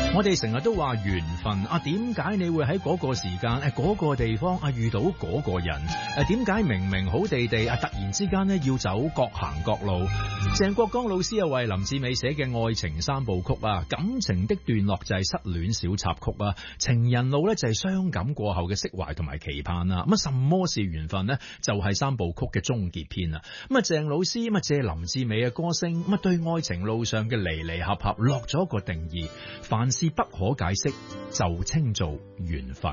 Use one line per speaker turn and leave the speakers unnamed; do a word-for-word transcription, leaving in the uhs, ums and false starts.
我哋成日都話緣分啊，點解你會喺嗰個時間誒嗰個地方啊遇到嗰個人？誒點解明明好地地啊，突然之間呢要走各行各路？鄭國江老師啊為林志美寫嘅愛情三部曲啊，感情的段落就係失戀小插曲啊，情人路呢就係傷感過後嘅釋懷同埋期盼啊。咁啊，什麼是緣分呢？就係三部曲嘅終結篇啊。咁啊，鄭老師咁啊借林志美嘅歌聲咁啊，對愛情路上嘅離離合合落咗一個定義，凡事不可解釋就稱做緣分。